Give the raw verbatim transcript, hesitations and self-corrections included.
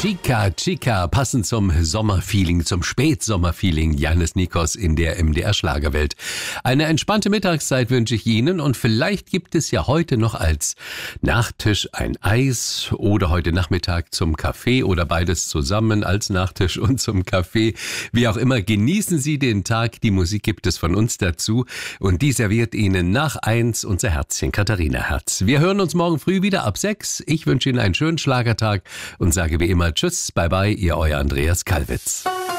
Chica Chica, passend zum Sommerfeeling, zum Spätsommerfeeling Yannis Nikos in der M D R-Schlagerwelt. Eine entspannte Mittagszeit wünsche ich Ihnen und vielleicht gibt es ja heute noch als Nachtisch ein Eis oder heute Nachmittag zum Kaffee oder beides zusammen als Nachtisch und zum Kaffee. Wie auch immer, genießen Sie den Tag, die Musik gibt es von uns dazu und die serviert Ihnen nach eins unser Herzchen Katharina Herz. Wir hören uns morgen früh wieder ab sechs. Ich wünsche Ihnen einen schönen Schlagertag und sage wie immer Tschüss, bye bye, Ihr euer Andreas Kalwitz.